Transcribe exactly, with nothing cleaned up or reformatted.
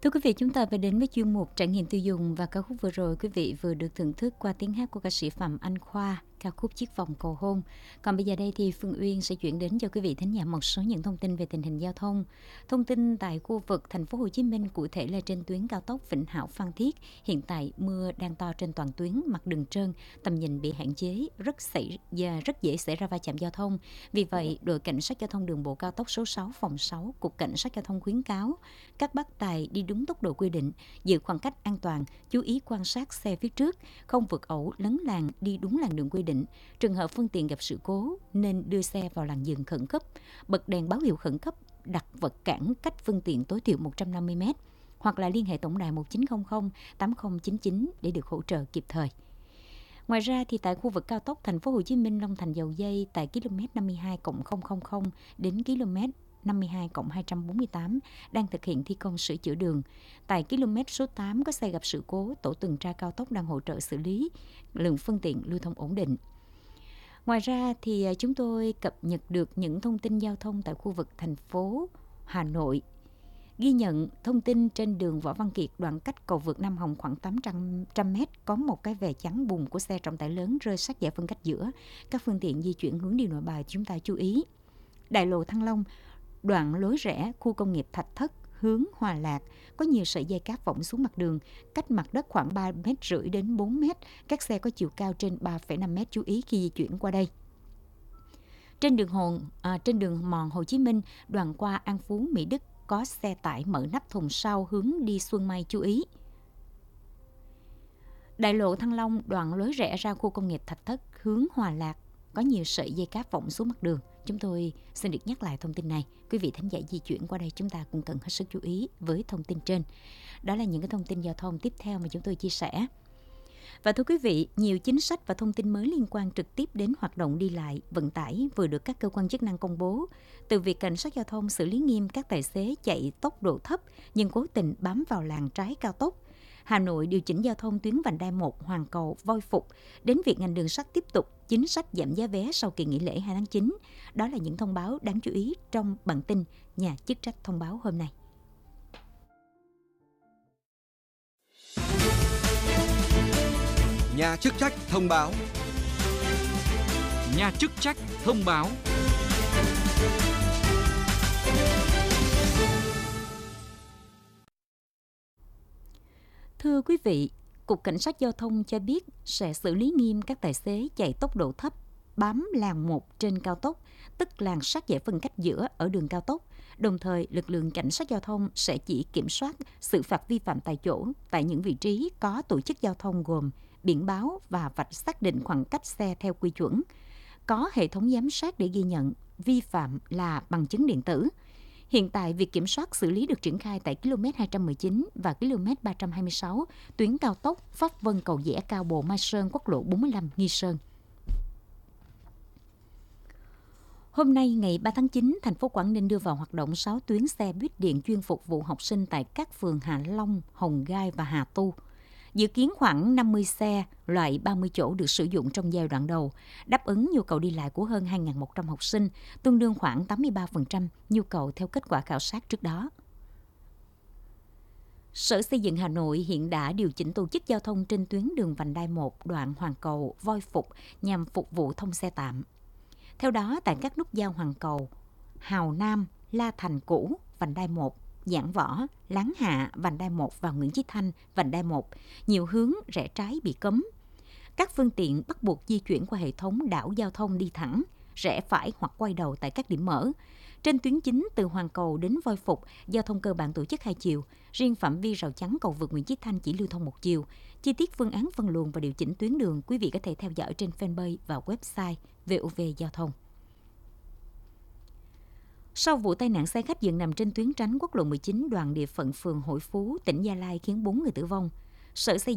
Thưa quý vị, chúng ta phải đến với chuyên mục trải nghiệm tiêu dùng và ca khúc vừa rồi quý vị vừa được thưởng thức qua tiếng hát của ca sĩ Phạm Anh Khoa, ca khúc Chiếc vòng cầu hôn. Còn bây giờ đây thì Phương Uyên sẽ chuyển đến cho quý vị thính giả một số những thông tin về tình hình giao thông. Thông tin tại khu vực thành phố Hồ Chí Minh, cụ thể là trên tuyến cao tốc Vĩnh Hảo Phan Thiết, hiện tại mưa đang to trên toàn tuyến, mặt đường trơn, tầm nhìn bị hạn chế, rất xảy và rất dễ xảy ra va chạm giao thông. Vì vậy, đội cảnh sát giao thông đường bộ cao tốc số sáu phòng sáu, Cục Cảnh sát giao thông khuyến cáo các bác tài đi đúng tốc độ quy định, giữ khoảng cách an toàn, chú ý quan sát xe phía trước, không vượt ẩu lấn làn, đi đúng làn đường quy định. Trường hợp phương tiện gặp sự cố nên đưa xe vào làn dừng khẩn cấp, bật đèn báo hiệu khẩn cấp, đặt vật cản cách phương tiện tối thiểu một trăm năm mươi mét, hoặc là liên hệ tổng đài một chín không không tám không chín chín để được hỗ trợ kịp thời. Ngoài ra thì tại khu vực cao tốc thành phố Hồ Chí Minh Long Thành Dầu Giây tại km năm mươi hai cộng không không không đến km năm mươi hai cộng hai trăm bốn mươi tám đang thực hiện thi công sửa chữa đường. Tại km số tám có xe gặp sự cố, tổ tuần tra cao tốc đang hỗ trợ xử lý, lượng phương tiện lưu thông ổn định. Ngoài ra thì chúng tôi cập nhật được những thông tin giao thông tại khu vực thành phố Hà Nội. Ghi nhận thông tin trên đường Võ Văn Kiệt đoạn cách cầu vượt Nam Hồng khoảng tám trăm mét có một cái vè chắn bùn của xe trọng tải lớn rơi sát giải phân cách giữa. Các phương tiện di chuyển hướng đi Nội Bài chúng ta chú ý. Đại lộ Thăng Long, đoạn lối rẽ khu công nghiệp Thạch Thất hướng Hòa Lạc có nhiều sợi dây cáp võng xuống mặt đường, cách mặt đất khoảng ba mét rưỡi đến bốn mét. Các xe có chiều cao trên ba phẩy năm mét chú ý khi di chuyển qua đây. Trên đường Hồn, à, trên đường mòn Hồ Chí Minh, đoạn qua An Phú, Mỹ Đức có xe tải mở nắp thùng sau hướng đi Xuân Mai chú ý. Đại lộ Thăng Long, đoạn lối rẽ ra khu công nghiệp Thạch Thất hướng Hòa Lạc có nhiều sợi dây cáp võng xuống mặt đường. Chúng tôi xin được nhắc lại thông tin này. Quý vị thính giả di chuyển qua đây chúng ta cũng cần hết sức chú ý với thông tin trên. Đó là những cái thông tin giao thông tiếp theo mà chúng tôi chia sẻ. Và thưa quý vị, nhiều chính sách và thông tin mới liên quan trực tiếp đến hoạt động đi lại, vận tải vừa được các cơ quan chức năng công bố. Từ việc cảnh sát giao thông xử lý nghiêm các tài xế chạy tốc độ thấp nhưng cố tình bám vào làn trái cao tốc, Hà Nội điều chỉnh giao thông tuyến vành đai một Hoàng Cầu Voi Phục, đến việc ngành đường sắt tiếp tục chính sách giảm giá vé sau kỳ nghỉ lễ hai tháng chín. Đó là những thông báo đáng chú ý trong bản tin Nhà chức trách thông báo hôm nay. Nhà chức trách thông báo. Nhà chức trách thông báo. Thưa quý vị, Cục Cảnh sát Giao thông cho biết sẽ xử lý nghiêm các tài xế chạy tốc độ thấp, bám làn một trên cao tốc, tức làn sát giải phân cách giữa ở đường cao tốc. Đồng thời, lực lượng cảnh sát giao thông sẽ chỉ kiểm soát xử phạt vi phạm tại chỗ tại những vị trí có tổ chức giao thông gồm biển báo và vạch xác định khoảng cách xe theo quy chuẩn, có hệ thống giám sát để ghi nhận vi phạm là bằng chứng điện tử. Hiện tại, việc kiểm soát xử lý được triển khai tại km hai trăm mười chín và km ba trăm hai mươi sáu, tuyến cao tốc Pháp Vân Cầu Giẽ Cao Bồ Mai Sơn, quốc lộ bốn mươi lăm Nghi Sơn. Hôm nay, ngày ba tháng chín, thành phố Quảng Ninh đưa vào hoạt động sáu tuyến xe buýt điện chuyên phục vụ học sinh tại các phường Hạ Long, Hồng Gai và Hà Tu. Dự kiến khoảng năm mươi xe loại ba mươi chỗ được sử dụng trong giai đoạn đầu, đáp ứng nhu cầu đi lại của hơn hai nghìn một trăm học sinh, tương đương khoảng tám mươi ba phần trăm nhu cầu theo kết quả khảo sát trước đó. Sở Xây dựng Hà Nội hiện đã điều chỉnh tổ chức giao thông trên tuyến đường vành đai một đoạn Hoàng Cầu Voi Phục nhằm phục vụ thông xe tạm. Theo đó, tại các nút giao Hoàng Cầu, Hào Nam, La Thành Cũ, vành đai một, Giảng Võ, Láng Hạ, vành đai một và Nguyễn Chí Thanh, vành đai một, nhiều hướng rẽ trái bị cấm. Các phương tiện bắt buộc di chuyển qua hệ thống đảo giao thông đi thẳng, rẽ phải hoặc quay đầu tại các điểm mở. Trên tuyến chính từ Hoàng Cầu đến Voi Phục, giao thông cơ bản tổ chức hai chiều, riêng phạm vi rào chắn cầu vượt Nguyễn Chí Thanh chỉ lưu thông một chiều. Chi tiết phương án phân luồng và điều chỉnh tuyến đường quý vị có thể theo dõi trên fanpage và website vê o vê Giao thông. Sau vụ tai nạn xe khách dừng nằm trên tuyến tránh quốc lộ mười chín đoạn địa phận phường Hội Phú, tỉnh Gia Lai khiến bốn người tử vong, Sở Xây